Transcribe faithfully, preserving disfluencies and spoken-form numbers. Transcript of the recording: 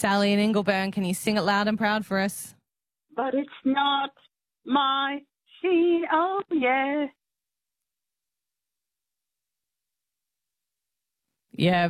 Sally and Ingleburn, can you sing it loud and proud for us? But it's not my scene, oh yeah. Yeah,